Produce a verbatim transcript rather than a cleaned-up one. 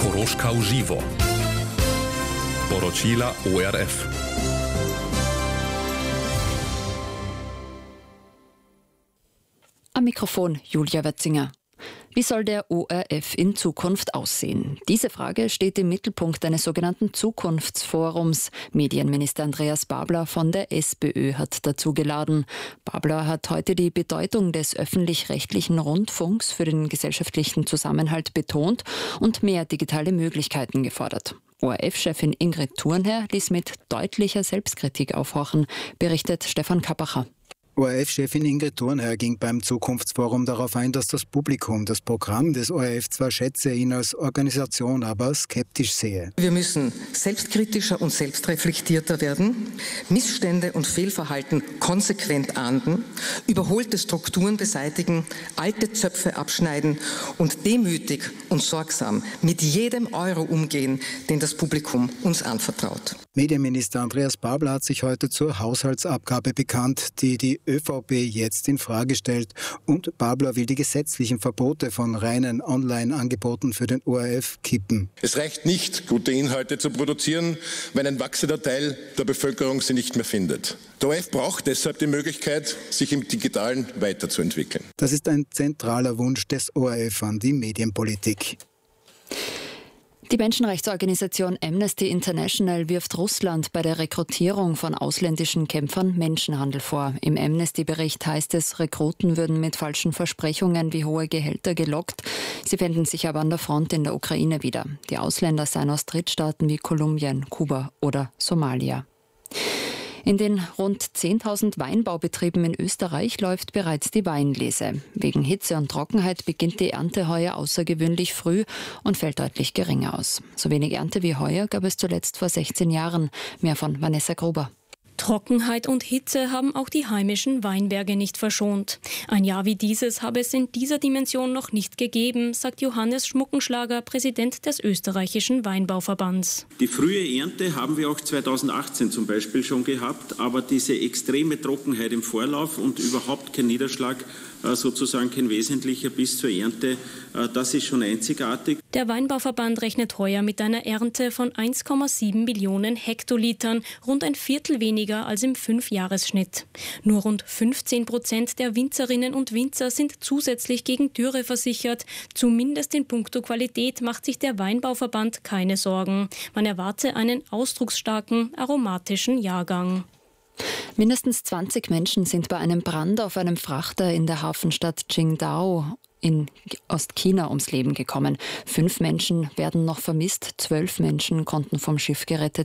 Koroška v živo. Poročila O R F. Am Mikrofon Julia Wetzinger. Wie soll der O R F in Zukunft aussehen? Diese Frage steht im Mittelpunkt eines sogenannten Zukunftsforums. Medienminister Andreas Babler von der SPÖ hat dazu geladen. Babler hat heute die Bedeutung des öffentlich-rechtlichen Rundfunks für den gesellschaftlichen Zusammenhalt betont und mehr digitale Möglichkeiten gefordert. O R F-Chefin Ingrid Thurnherr ließ mit deutlicher Selbstkritik aufhorchen, berichtet Stefan Kappacher. O R F-Chefin Ingrid Thurnherr ging beim Zukunftsforum darauf ein, dass das Publikum das Programm des O R F zwar schätze, ihn als Organisation aber skeptisch sehe. Wir müssen selbstkritischer und selbstreflektierter werden, Missstände und Fehlverhalten konsequent ahnden, überholte Strukturen beseitigen, alte Zöpfe abschneiden und demütig und sorgsam mit jedem Euro umgehen, den das Publikum uns anvertraut. Medienminister Andreas Babler hat sich heute zur Haushaltsabgabe bekannt, die die ÖVP jetzt in Frage stellt. Und Babler will die gesetzlichen Verbote von reinen Online-Angeboten für den O R F kippen. Es reicht nicht, gute Inhalte zu produzieren, wenn ein wachsender Teil der Bevölkerung sie nicht mehr findet. Der O R F braucht deshalb die Möglichkeit, sich im Digitalen weiterzuentwickeln. Das ist ein zentraler Wunsch des O R F an die Medienpolitik. Die Menschenrechtsorganisation Amnesty International wirft Russland bei der Rekrutierung von ausländischen Kämpfern Menschenhandel vor. Im Amnesty-Bericht heißt es, Rekruten würden mit falschen Versprechungen wie hohe Gehälter gelockt. Sie fänden sich aber an der Front in der Ukraine wieder. Die Ausländer seien aus Drittstaaten wie Kolumbien, Kuba oder Somalia. In den rund zehntausend Weinbaubetrieben in Österreich läuft bereits die Weinlese. Wegen Hitze und Trockenheit beginnt die Ernte heuer außergewöhnlich früh und fällt deutlich geringer aus. So wenig Ernte wie heuer gab es zuletzt vor sechzehn Jahren. Mehr von Vanessa Gruber. Trockenheit und Hitze haben auch die heimischen Weinberge nicht verschont. Ein Jahr wie dieses habe es in dieser Dimension noch nicht gegeben, sagt Johannes Schmuckenschlager, Präsident des österreichischen Weinbauverbands. Die frühe Ernte haben wir auch zweitausendachtzehn zum Beispiel schon gehabt, aber diese extreme Trockenheit im Vorlauf und überhaupt kein Niederschlag, sozusagen kein wesentlicher bis zur Ernte, das ist schon einzigartig. Der Weinbauverband rechnet heuer mit einer Ernte von eins Komma sieben Millionen Hektolitern, rund ein Viertel weniger als im Fünfjahresschnitt. Nur rund fünfzehn Prozent der Winzerinnen und Winzer sind zusätzlich gegen Dürre versichert. Zumindest in puncto Qualität macht sich der Weinbauverband keine Sorgen. Man erwarte einen ausdrucksstarken, aromatischen Jahrgang. Mindestens zwanzig Menschen sind bei einem Brand auf einem Frachter in der Hafenstadt Qingdao in Ostchina ums Leben gekommen. Fünf Menschen werden noch vermisst, zwölf Menschen konnten vom Schiff gerettet